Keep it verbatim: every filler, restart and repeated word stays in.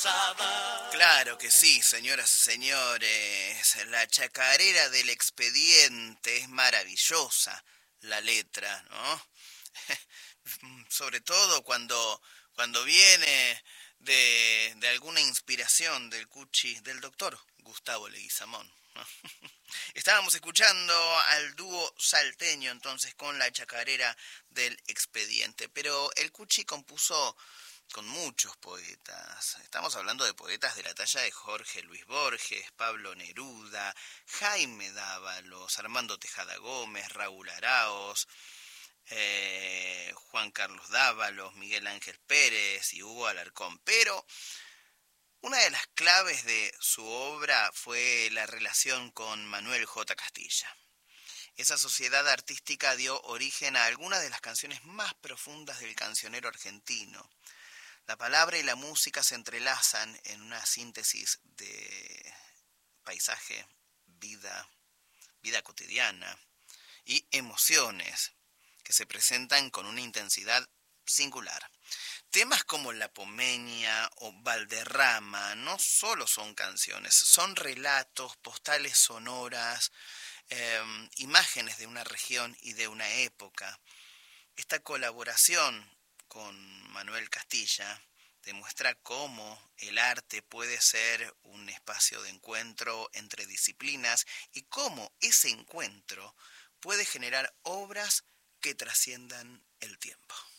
Claro que sí, señoras y señores. La chacarera del expediente es maravillosa, la letra, ¿no? Sobre todo cuando, cuando viene de, de alguna inspiración del cuchi, del doctor Gustavo Leguizamón, ¿no? Estábamos escuchando al dúo salteño entonces con la chacarera del expediente, pero el cuchi compuso con muchos poetas. Estamos hablando de poetas de la talla de Jorge Luis Borges, Pablo Neruda, Jaime Dávalos, Armando Tejada Gómez, Raúl Araoz, eh, Juan Carlos Dávalos, Miguel Ángel Pérez y Hugo Alarcón. Pero una de las claves de su obra fue la relación con Manuel J. Castilla. Esa sociedad artística dio origen a algunas de las canciones más profundas del cancionero argentino. La palabra y la música se entrelazan en una síntesis de paisaje, vida, vida cotidiana y emociones que se presentan con una intensidad singular. Temas como La Pomeña o Valderrama no solo son canciones, son relatos, postales sonoras, eh, imágenes de una región y de una época. Esta colaboración con Manuel Castilla demuestra cómo el arte puede ser un espacio de encuentro entre disciplinas y cómo ese encuentro puede generar obras que trasciendan el tiempo.